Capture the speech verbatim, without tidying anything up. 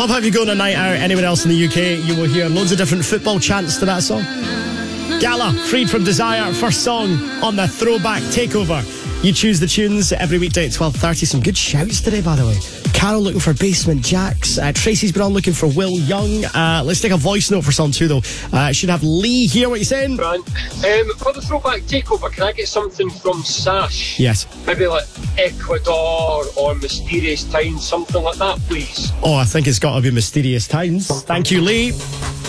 Love how you go on a night out. Anywhere else in the U K, you will hear loads of different football chants to that song. Gala, Freed from Desire, first song on the Throwback Takeover. You choose the tunes every weekday at twelve thirty. Some good shouts today, by the way. Carol looking for Basement Jacks. Uh, Tracy's been on looking for Will Young. Uh, let's take a voice note for song two, though. Uh, should have Lee here. What are you saying? Grant. Um, for the Throwback Takeover, can I get something from Sash? Yes. Maybe like Ecuador or Mysterious Times, something like that, please. Oh, I think it's got to be Mysterious Times. Thank you, Lee.